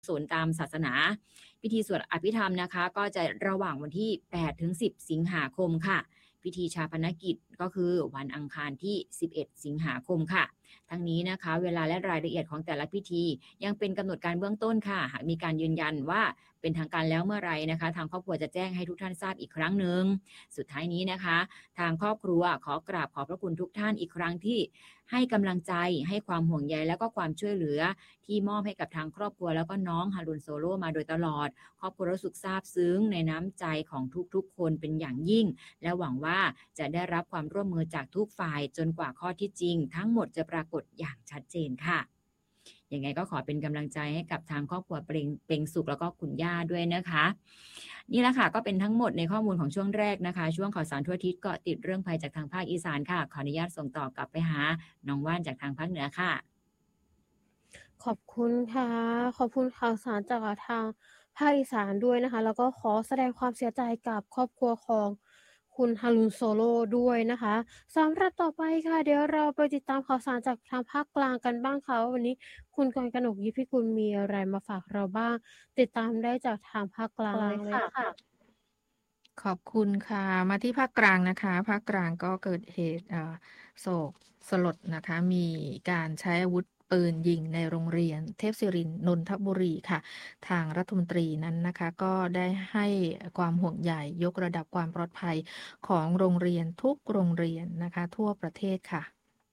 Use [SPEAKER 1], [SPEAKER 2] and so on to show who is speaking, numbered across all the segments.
[SPEAKER 1] ศลตามศาสนาพิธีสวดอภิธรรมนะคะก็จะระหว่างวันที่8ถึง10สิงหาคมค่ะพิธีชาปนกิจก็คือวันอังคารที่11สิงหาคมค่ะทั้งนี้นะคะเวลาและรายละเอียดของแต่ละพิธียังเป็นกำหนดการเบื้องต้นค่ะหากมีการยืนยันว่าเป็นทางการแล้วเมื่อไรนะคะทางครอบครัวจะแจ้งให้ทุกท่านทราบอีกครั้งหนึ่งสุดท้ายนี้นะคะทางครอบครัวขอกราบขอบพระคุณทุกท่านอีกครั้งที่ให้กำลังใจให้ความห่วงใยและก็ความช่วยเหลือที่มอบให้กับทางครอบครัวแล้วก็น้องฮารุนโซโลมาโดยตลอดครอบครัวรู้สึกซาบซึ้งในน้ำใจของทุกๆคนเป็นอย่างยิ่งและหวังว่าจะได้รับความร่วมมือจากทุกฝ่ายจนกว่าข้อที่จริงทั้งหมดจะปรากฏอย่างชัดเจนค่ะยังไงก็ขอเป็นกำลังใจให้กับทางครอบครัวเปล่งสุขแล้วก็คุณย่าด้วยนะคะนี่แหละค่ะก็เป็นทั้งหมดในข้อมูลของช่วงแรกนะคะช่วงข่าวสารทั่วอาทิศเกาะติดเรื่องภัยจากทางภาคอีสานค่ะขออนุญาตส่งต่อกลับไปหาน้องว่านจากทางภาคเหนือค่ะ
[SPEAKER 2] ขอบคุณค่ะขอบคุณข่าวสารจากทางภาคอีสานด้วยนะคะแล้วก็ขอแสดงความเสียใจกับครอบครัวของคุณฮารุนโซโลด้วยนะคะสำหรับต่อไปค่ะเดี๋ยวเราไปติดตามข่าวสารจากทางภาคกลางกันบ้างค่ะว่าวันนี้คุณกรกนก ยิปพิกุลมีอะไรมาฝากเราบ้างติดตามได้จากทางภาคกลางเลยค่ะ
[SPEAKER 3] ขอบคุณค่ะมาที่ภาคกลางนะคะภาคกลางก็เกิดเหตุโศกสลดนะคะมีการใช้อาวุธปืนยิงในโรงเรียนเทพศิรินทร์นนทบุรีค่ะทางรัฐมนตรีนั้นนะคะก็ได้ให้ความห่วงใยยกระดับความปลอดภัยของโรงเรียนทุกโรงเรียนนะคะทั่วประเทศค่ะ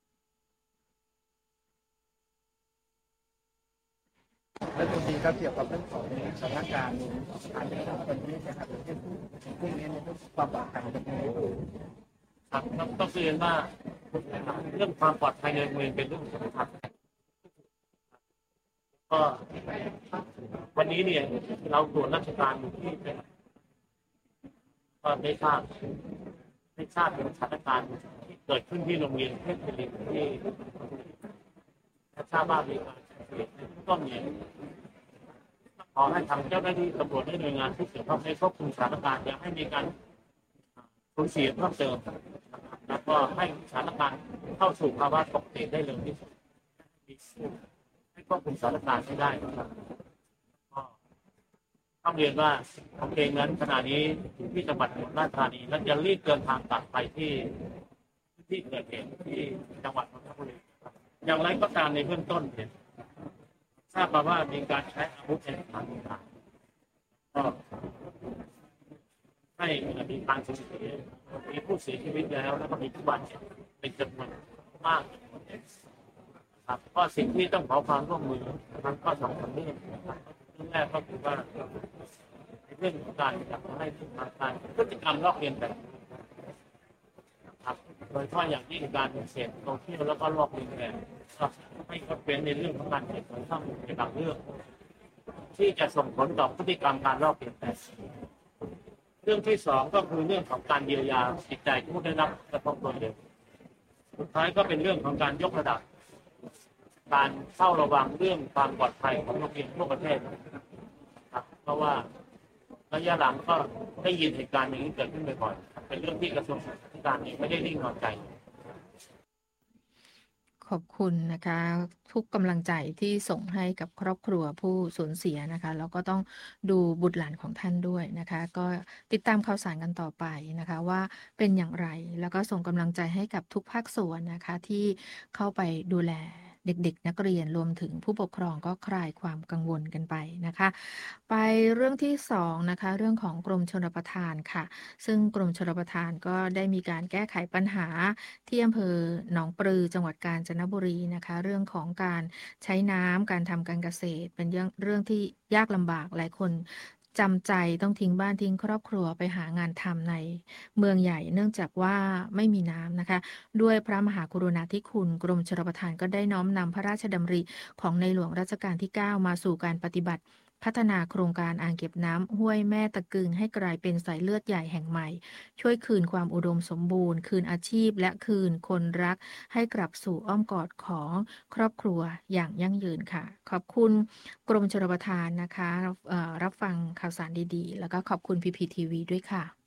[SPEAKER 4] และตรงนี้ก็เกี่ยวกับเรื่องของสถานการณ์การเมืองวันนี้นะครับอย่างเช่นพวกนี้ในเรื่องความปลอดภัยเป็นยังไง
[SPEAKER 5] ครับต้องเรียนว่าเรื่องความปลอดภัยในโรงเรียนเป็นเรื่องสำคัญก็วันนี้เนี่ยเราตรวจราชการอยู่ที่ก็ได้ทราบถึงสถานการณ์ที่เกิดขึ้นที่โรงเรียนเทพศิรินทร์ที่ทราบว่ามีการเสียในต้นเนี่ยขอให้ทางเจ้าหน้าที่ตำรวจและหน่วยงานที่เกี่ยวข้องให้ควบคุมสถานการณ์อย่าให้มีการสูญเสียเพิ่มเติมแล้วก็ให้สถานการณ์เข้าสู่ภาวะปกติได้เร็วที่สุดให้ควบคุมสถานการณ์ให้ได้นะครับก็ต้องเรียนว่าผมเองนั้นขณะนี้อยู่ที่จังหวัดอุบลราชธานีและจะรีบเดินทางกลับไปที่เกิดเหตุที่จังหวัดนนทบุรีอย่างไรก็ตามในเบื้องต้นเนี่ยทราบมาว่ามีการใช้อาวุธในทางต่างๆก็ให้มีการสูญเสียมีผู้เสียชีวิตแล้วก็มีผู้บาดเจ็บเป็นจำนวนมากครับก็สิ่งที่ต้องขอความร่วมมือนะครับก็สองสามเรื่องนะครับเรื่องแรกก็คือว่าในเรื่องของการอยากให้ทุกทางการพฤติกรรมลอกเลียนแบบครับโดยเฉพาะอย่างยิ่งการเสพโซเชียลแล้วก็ลอกเลียนแบบก็ไม่งดเว้นในเรื่องของการเสพข้อมูลเกี่ยวกับเรื่องที่จะส่งผลต่อพฤติกรรมการลอกเลียนแบบเรื่องที่สองก็คือเรื่องของการเยียวยาจิตใจผู้ได้รับกระทบโดยเร็วสุดท้ายก็เป็นเรื่องของการยกระดับการเฝ้าระวังเรื่องความปลอดภัยของโรงเรียนทั่วประเทศครับเพราะว่าระยะหลังก็ได้ยินเหตุการณ์อย่างนี้เกิดขึ้นบ่อยๆเป็นเรื่องที่กระทรวงศึกษาธิการเองไม่ได้นิ่งนอนใจ
[SPEAKER 3] ขอบคุณนะคะทุกกำลังใจที่ส่งให้กับครอบครัวผู้สูญเสียนะคะแล้วก็ต้องดูบุตรหลานของท่านด้วยนะคะก็ติดตามข่าวสารกันต่อไปนะคะว่าเป็นอย่างไรแล้วก็ส่งกำลังใจให้กับทุกภาคส่วนนะคะที่เข้าไปดูแลเด็กๆนักเรียนรวมถึงผู้ปกครองก็คลายความกังวลกันไปนะคะไปเรื่องที่สองนะคะเรื่องของกรมชลประทานค่ะซึ่งกรมชลประทานก็ได้มีการแก้ไขปัญหาที่อำเภอหนองปลือจังหวัดกาญจนบุรีนะคะเรื่องของการใช้น้ำการทำการเกษตรเป็นเรื่องที่ยากลำบากหลายคนจำใจต้องทิ้งบ้านทิ้งครอบครัวไปหางานทำในเมืองใหญ่เนื่องจากว่าไม่มีน้ำนะคะด้วยพระมหากรุณาธิคุณกรมชลประทานก็ได้น้อมนำพระราชดำริของในหลวงรัชกาลที่ 9มาสู่การปฏิบัติพัฒนาโครงการอ่างเก็บน้ำห้วยแม่ตะกึงให้กลายเป็นสายเลือดใหญ่แห่งใหม่ช่วยคืนความอุดมสมบูรณ์คืนอาชีพและคืนคนรักให้กลับสู่อ้อมกอดของครอบครัวอย่างยั่งยืนค่ะขอบคุณกรมชลประทานนะคะรับฟังข่าวสารดีๆแล้วก็ขอบคุณ PPTV ด้วยค่ะ